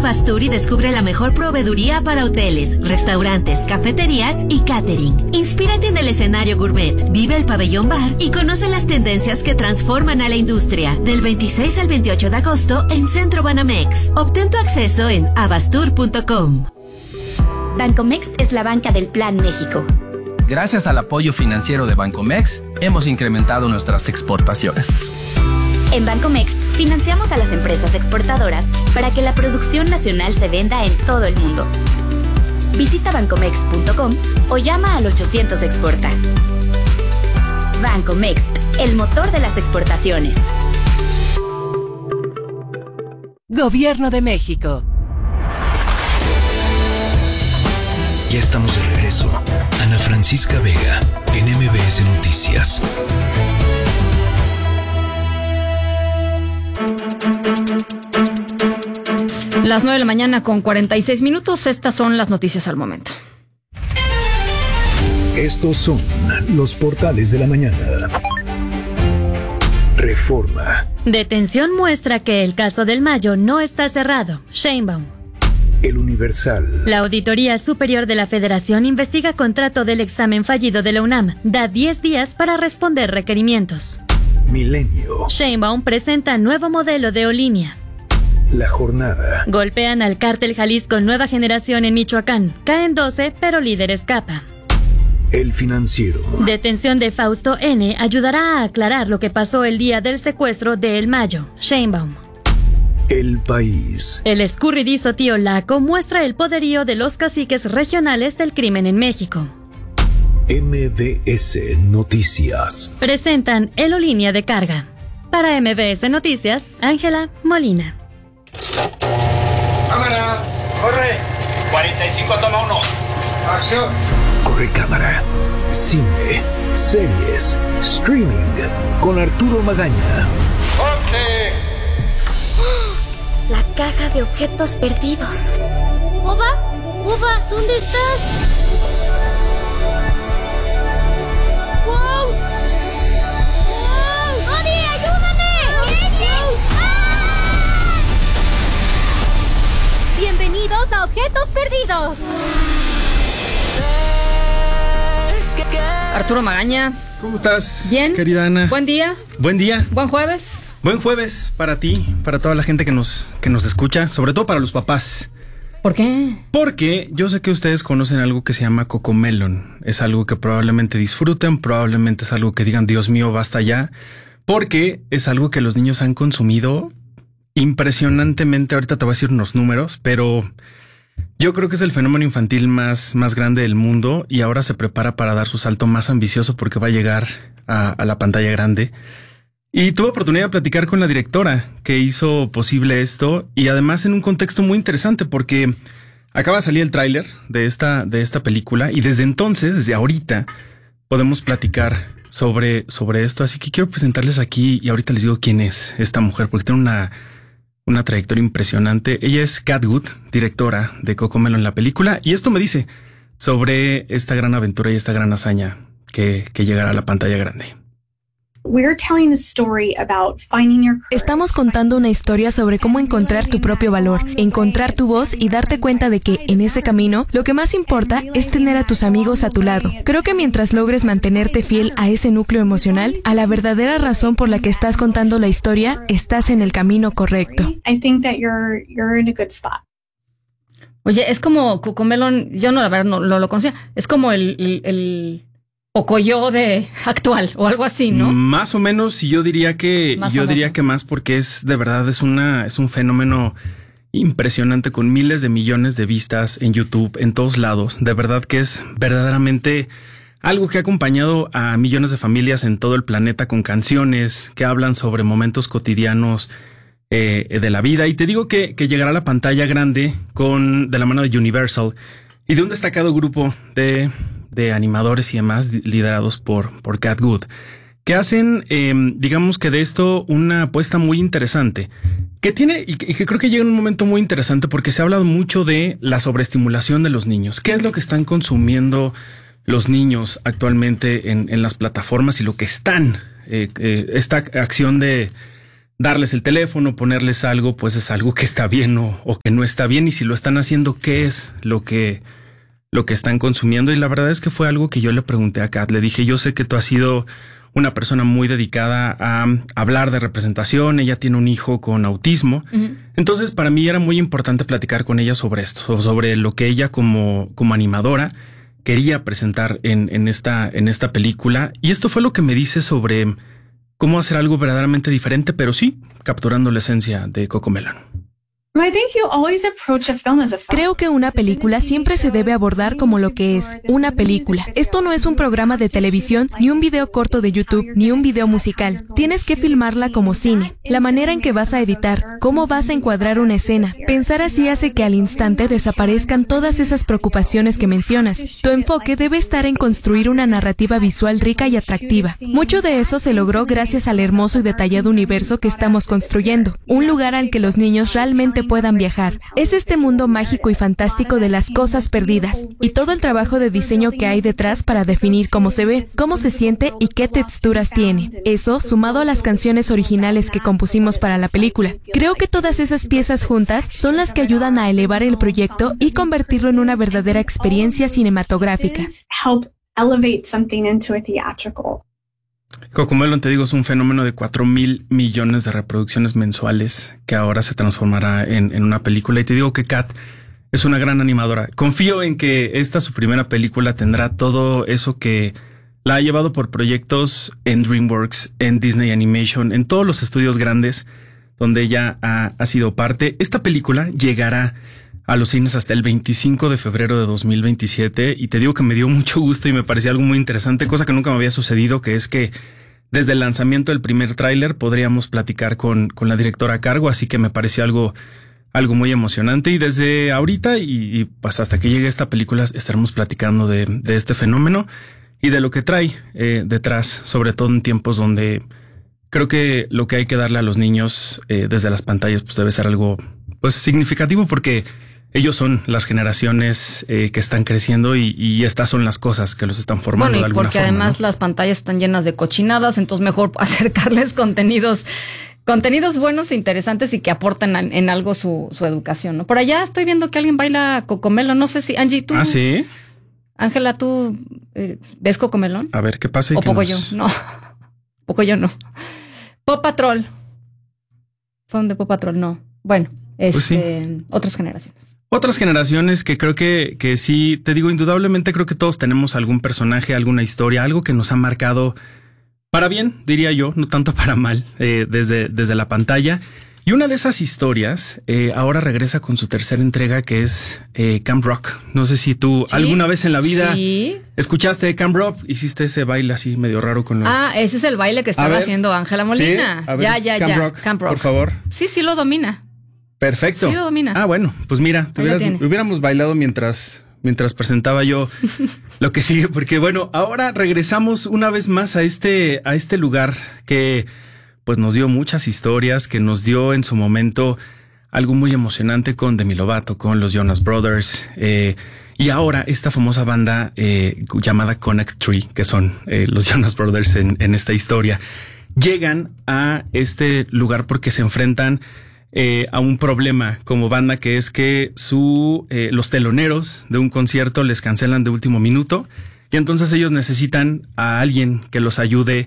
Bastur y descubre la mejor proveeduría para hoteles, restaurantes, cafeterías y catering. Inspírate en el escenario gourmet, vive el pabellón bar y conoce las tendencias que transforman a la industria. Del 26 al 28 de agosto en Centro Banamex. Obtén tu acceso en abastur.com. Bancomext es la banca del Plan México. Gracias al apoyo financiero de Bancomext, hemos incrementado nuestras exportaciones. En Bancomext, financiamos a las empresas exportadoras para que la producción nacional se venda en todo el mundo. Visita bancomext.com o llama al 800 Exporta. Bancomext, el motor de las exportaciones. Gobierno de México. Ya estamos de regreso. Ana Francisca Vega, en MBS Noticias. Las 9 de la mañana con 46 minutos. Estas son las noticias al momento. Estos son los portales de la mañana. Reforma. Detención muestra que el caso del Mayo no está cerrado. Sheinbaum. El Universal. La Auditoría Superior de la Federación investiga contrato del examen fallido de la UNAM. Da 10 días para responder requerimientos. Milenio. Sheinbaum presenta nuevo modelo de aerolínea. La Jornada. Golpean al cártel Jalisco Nueva Generación en Michoacán. Caen 12, pero líder escapa. El Financiero. Detención de Fausto N. ayudará a aclarar lo que pasó el día del secuestro de El Mayo. Sheinbaum. El País. El escurridizo tío Laco muestra el poderío de los caciques regionales del crimen en México. MBS Noticias. Presentan Aerolínea de Carga. Para MBS Noticias, Ángela Molina. ¡Cámara! ¡Corre! 45, toma 1. ¡Acción! Corre cámara. Cine, series, streaming. Con Arturo Magaña. ¡Corte! La caja de objetos perdidos. ¿Oba? ¿Oba? ¿Dónde estás? ¡Wow! ¡Wow! ¡Odi, ayúdame! ¡Wow! ¡Ah! Bienvenidos a Objetos Perdidos. Arturo Magaña. ¿Cómo estás? Bien. Querida Ana. Buen día. Buen día. Buen jueves. Buen jueves para ti, para toda la gente que nos escucha, sobre todo para los papás. ¿Por qué? Porque yo sé que ustedes conocen algo que se llama Cocomelon. Es algo que probablemente disfruten, probablemente es algo que digan, Dios mío, basta ya. Porque es algo que los niños han consumido impresionantemente. Ahorita te voy a decir unos números, pero yo creo que es el fenómeno infantil más grande del mundo y ahora se prepara para dar su salto más ambicioso porque va a llegar a la pantalla grande. Y tuve oportunidad de platicar con la directora que hizo posible esto y además en un contexto muy interesante porque acaba de salir el tráiler de esta película y desde entonces, desde ahorita, podemos platicar sobre esto. Así que quiero presentarles aquí y ahorita les digo quién es esta mujer porque tiene una trayectoria impresionante. Ella es Kat Good, directora de Cocomelon en la película y esto me dice sobre esta gran aventura y esta gran hazaña que llegará a la pantalla grande. Estamos contando una historia sobre cómo encontrar tu propio valor, encontrar tu voz y darte cuenta de que, en ese camino, lo que más importa es tener a tus amigos a tu lado. Creo que mientras logres mantenerte fiel a ese núcleo emocional, a la verdadera razón por la que estás contando la historia, estás en el camino correcto. Oye, es como Cocomelon, yo no, la verdad, no lo conocía, es como el Pocoyo de actual o algo así, ¿no? Más o menos, y yo diría que más porque es de verdad es un fenómeno impresionante con miles de millones de vistas en YouTube, en todos lados. De verdad que es verdaderamente algo que ha acompañado a millones de familias en todo el planeta con canciones que hablan sobre momentos cotidianos de la vida. Y te digo que llegará a la pantalla grande de la mano de Universal y de un destacado grupo de animadores y demás liderados por Kat Good, que hacen, digamos que de esto una apuesta muy interesante, que tiene y que creo que llega en un momento muy interesante porque se ha hablado mucho de la sobreestimulación de los niños. ¿Qué es lo que están consumiendo los niños actualmente en las plataformas y lo que están, esta acción de darles el teléfono, ponerles algo, pues es algo que está bien o que no está bien. Y si lo están haciendo, ¿qué es lo que están consumiendo? Y la verdad es que fue algo que yo le pregunté a Kat. Le dije, yo sé que tú has sido una persona muy dedicada a hablar de representación. Ella tiene un hijo con autismo. Uh-huh. Entonces, para mí era muy importante platicar con ella sobre esto, sobre lo que ella como animadora quería presentar en esta película. Y esto fue lo que me dice sobre cómo hacer algo verdaderamente diferente, pero sí capturando la esencia de Cocomelon. Creo que una película siempre se debe abordar como lo que es, una película. Esto no es un programa de televisión, ni un video corto de YouTube, ni un video musical. Tienes que filmarla como cine. La manera en que vas a editar, cómo vas a encuadrar una escena. Pensar así hace que al instante desaparezcan todas esas preocupaciones que mencionas. Tu enfoque debe estar en construir una narrativa visual rica y atractiva. Mucho de eso se logró gracias al hermoso y detallado universo que estamos construyendo. Un lugar al que los niños realmente puedan viajar. Es este mundo mágico y fantástico de las cosas perdidas y todo el trabajo de diseño que hay detrás para definir cómo se ve, cómo se siente y qué texturas tiene. Eso, sumado a las canciones originales que compusimos para la película. Creo que todas esas piezas juntas son las que ayudan a elevar el proyecto y convertirlo en una verdadera experiencia cinematográfica. Cocomelon, te digo, es un fenómeno de 4,000 millones de reproducciones mensuales que ahora se transformará en una película. Y te digo que Kat es una gran animadora. Confío en que su primera película tendrá todo eso que la ha llevado por proyectos en DreamWorks, en Disney Animation, en todos los estudios grandes donde ella ha sido parte. Esta película llegará a los cines hasta el 25 de febrero de 2027 y te digo que me dio mucho gusto y me parecía algo muy interesante, cosa que nunca me había sucedido, que es que desde el lanzamiento del primer tráiler podríamos platicar con la directora a cargo, así que me pareció algo muy emocionante y desde ahorita y pues hasta que llegue esta película estaremos platicando de este fenómeno y de lo que trae detrás, sobre todo en tiempos donde creo que lo que hay que darle a los niños desde las pantallas pues debe ser algo pues significativo porque ellos son las generaciones que están creciendo y estas son las cosas que los están formando de alguna forma. Porque además, ¿no? Las pantallas están llenas de cochinadas, entonces mejor acercarles contenidos buenos e interesantes y que aporten en algo su educación, ¿no? Por allá estoy viendo que alguien baila Cocomelon, no sé si, Angie, tú... ¿Ah, sí? Ángela, ¿tú ves Cocomelon? A ver, ¿qué pasa? ¿O Pocoyo? No, Pocoyo no. Paw Patrol. ¿Fue de Paw Patrol? No. Bueno, pues sí. Otras generaciones. Otras generaciones que creo que sí, te digo, indudablemente creo que todos tenemos algún personaje, alguna historia, algo que nos ha marcado para bien, diría yo, no tanto para mal, desde la pantalla. Y una de esas historias ahora regresa con su tercera entrega, que es Camp Rock. No sé si tú alguna vez en la vida escuchaste Camp Rock, hiciste ese baile así medio raro con los... Ah, ese es el baile que estaba haciendo Ángela Molina. Sí, ya. Camp Rock, por favor. Sí lo domina. Perfecto. Sí lo domina. Ah, bueno, pues mira, hubiéramos bailado mientras presentaba yo lo que sigue, porque bueno, ahora regresamos una vez más a este lugar que pues nos dio muchas historias, que nos dio en su momento algo muy emocionante con Demi Lovato, con los Jonas Brothers, y ahora esta famosa banda llamada Connect Three, que son los Jonas Brothers en esta historia, llegan a este lugar porque se enfrentan a un problema como banda, que es que los teloneros de un concierto les cancelan de último minuto y entonces ellos necesitan a alguien que los ayude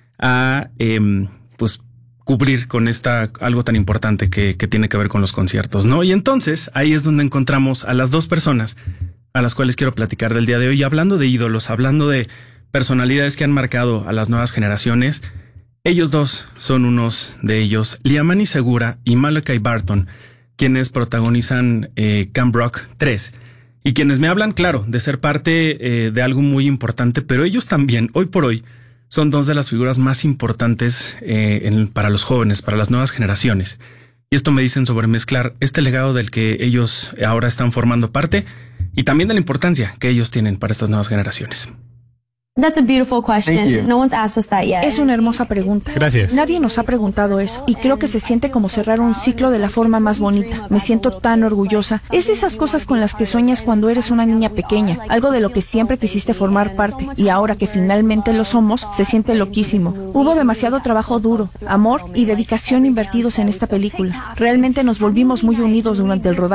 a pues cubrir con algo tan importante que tiene que ver con los conciertos, ¿no? Y entonces ahí es donde encontramos a las dos personas a las cuales quiero platicar del día de hoy, hablando de ídolos, hablando de personalidades que han marcado a las nuevas generaciones. Ellos dos son unos de ellos, Liamani Segura y Malachi Barton, quienes protagonizan Camp Rock 3 y quienes me hablan, claro, de ser parte de algo muy importante, pero ellos también, hoy por hoy, son dos de las figuras más importantes para los jóvenes, para las nuevas generaciones. Y esto me dicen sobre mezclar este legado del que ellos ahora están formando parte y también de la importancia que ellos tienen para estas nuevas generaciones. That's a beautiful question. No one's asked us that yet. Es una hermosa pregunta. Gracias. Nadie nos ha preguntado eso y creo que se siente como cerrar un ciclo de la forma más bonita. Me siento tan orgullosa. Es de esas cosas con las que sueñas cuando eres una niña pequeña, algo de lo que siempre quisiste formar parte y ahora que finalmente lo somos, se siente loquísimo. Hubo demasiado trabajo duro, amor y dedicación invertidos en esta película. Realmente nos volvimos muy unidos durante el rodaje.